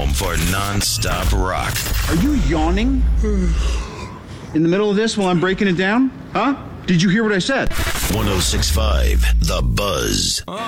home for non-stop rock. Are you yawning in the middle of this while I'm breaking it down? Huh? Did you hear what I said? 106.5 The Buzz.